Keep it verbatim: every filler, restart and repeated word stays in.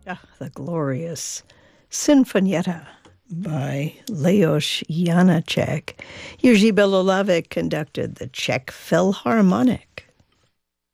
Ah, the glorious Sinfonietta by Leos Janáček. Jiří Belohlávek conducted the Czech Philharmonic.